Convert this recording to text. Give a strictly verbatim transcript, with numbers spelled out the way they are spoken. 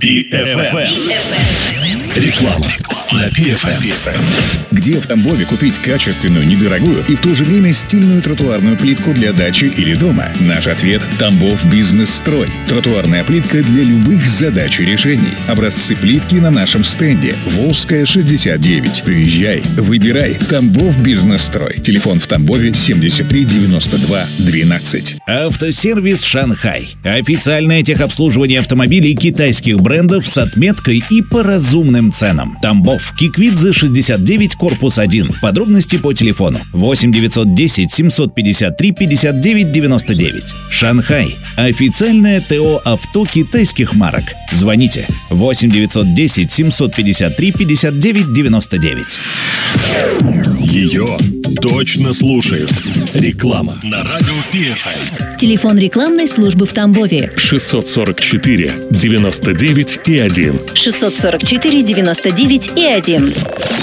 пи эф эм. Реклама на пи эф эм. Где в Тамбове купить качественную, недорогую и в то же время стильную тротуарную плитку для дачи или дома? Наш ответ – Тамбов Бизнес-строй. Тротуарная плитка для любых задач и решений. Образцы плитки на нашем стенде. Волжская, шестьдесят девять. Приезжай, выбирай. Тамбов Бизнес-строй. Телефон в Тамбове семьдесят три девяносто два двенадцать. Автосервис «Шанхай». Официальное техобслуживание автомобилей китайских брендов с отметкой и по разумным ценам. Тамбов, Киквидзе, шестьдесят девять, корпус один. Подробности по телефону восемь девятьсот десять семьсот пятьдесят три пятьдесят девять девяносто девять. «Шанхай». Официальное ТО авто китайских марок. Звоните восемь девятьсот десять семьсот пятьдесят три пятьдесят девять девяносто девять. Ее точно слушают. Реклама на радио пи эф эм. Телефон рекламной службы в Тамбове шестьсот сорок четыре девяносто девять и один. шестьсот сорок четыре девяносто девять и один.